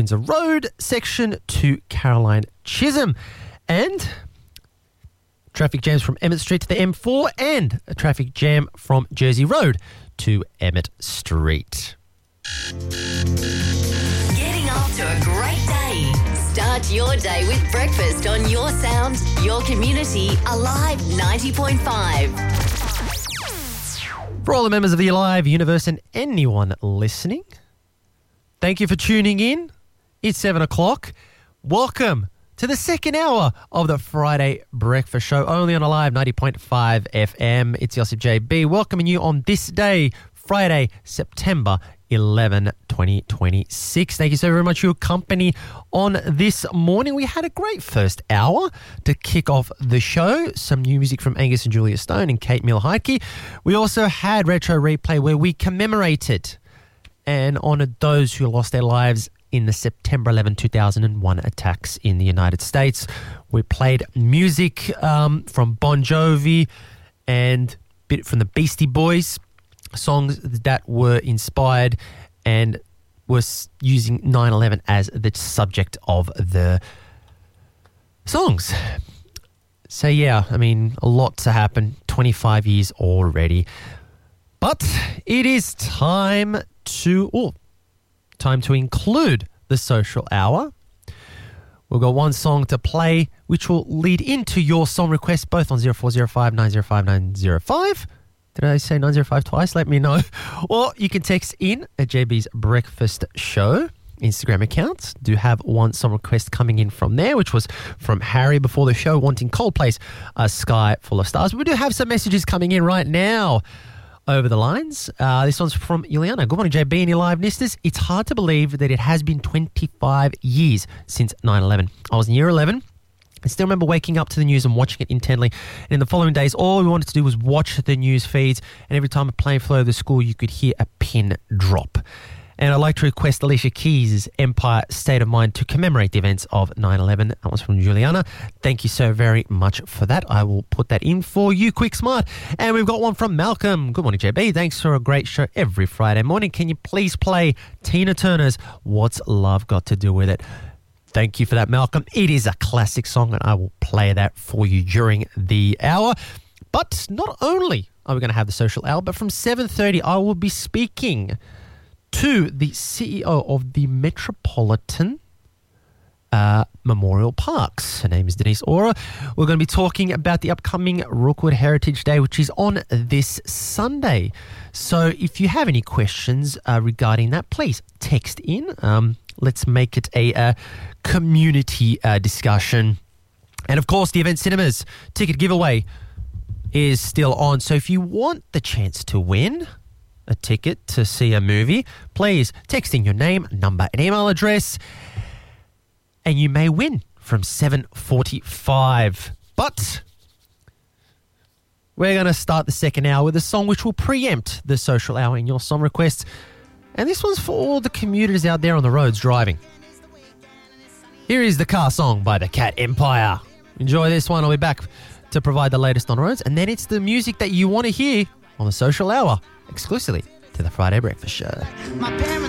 Windsor Road section to Caroline Chisholm. And traffic jams from Emmett Street to the M4 and a traffic jam from Jersey Road to Emmett Street. Getting off to a great day. Start your day with breakfast on Your Sound, Your Community, Alive 90.5. For all the members of the Alive Universe and anyone listening, thank you for tuning in. It's 7 o'clock. Welcome to the second hour of the Friday Breakfast Show, only on Alive 90.5 FM. It's Joseph JB welcoming you on this day, Friday, September 11, 2026. Thank you so very much for your company on this morning. We had a great first hour to kick off the show. Some new music from Angus and Julia Stone and Kate Milne-Heidke. We also had Retro Replay where we commemorated and honoured those who lost their lives in the September 11, 2001 attacks in the United States. We played music from Bon Jovi and a bit from the Beastie Boys, songs that were inspired and was using 9/11 as the subject of the songs. So yeah, I mean, a lot to happen, 25 years already. But it is time to include the social hour. We've got one song to play, which will lead into your song request, both on 0405 905 905. Did I say 905 twice? Let me know. Or you can text in at JB's Breakfast Show Instagram account. Do have one song request coming in from there, which was from Harry before the show, wanting Coldplay's Sky Full of Stars. We do have some messages coming in right now over the lines. This one's from Juliana. Good morning, JB and your live listeners. It's hard to believe that it has been 25 years since 9/11. I was in year 11. I still remember waking up to the news and watching it intently. And in the following days, all we wanted to do was watch the news feeds. And every time a plane flew over the school, you could hear a pin drop. And I'd like to request Alicia Keys' Empire State of Mind to commemorate the events of 9/11. That was from Juliana. Thank you so very much for that. I will put that in for you, quick smart. And we've got one from Malcolm. Good morning, JB. Thanks for a great show every Friday morning. Can you please play Tina Turner's What's Love Got to Do With It? Thank you for that, Malcolm. It is a classic song, and I will play that for you during the hour. But not only are we going to have the social hour, but from 7:30, I will be speaking to the CEO of the Metropolitan Memorial Parks. Her name is Denise Ora. We're going to be talking about the upcoming Rookwood Heritage Day, which is on this Sunday. So if you have any questions regarding that, please text in. Let's make it a community discussion. And of course, the Event Cinemas ticket giveaway is still on. So if you want the chance to win a ticket to see a movie, please text in your name, number, and email address, and you may win from 7:45. But we're going to start the second hour with a song which will preempt the social hour in your song requests. And this one's for all the commuters out there on the roads driving. Here is the car song by the Cat Empire. Enjoy this one. I'll be back to provide the latest on roads. And then it's the music that you want to hear on the social hour, exclusively to the Friday Breakfast Show. My parents